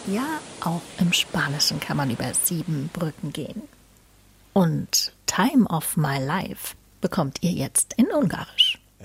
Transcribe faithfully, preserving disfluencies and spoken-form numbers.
Ja, auch im Spanischen kann man über sieben Brücken gehen. Und Time of My Life bekommt ihr jetzt in Ungarisch.